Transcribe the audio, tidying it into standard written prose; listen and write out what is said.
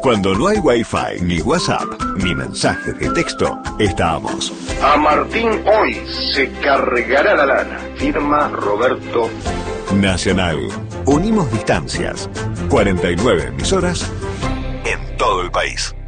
Cuando no hay Wi-Fi, ni WhatsApp, ni mensajes de texto, estamos. A Martín hoy se cargará la lana. Firma Roberto. Nacional. Unimos distancias. 49 emisoras en todo el país.